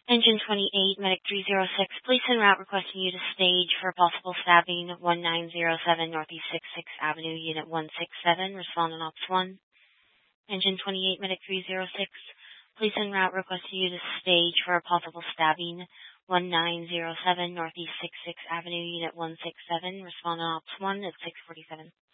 Engine 28, Medic 306, police en route requesting you to stage for possible stabbing 1907 Northeast 66th Avenue, Unit 167, respond on Ops 1. Engine 28, Medic 306, police en route requesting you to stage for a possible stabbing 1907 Northeast 66th Avenue, Unit 167, respond on Ops 1 at 6:47.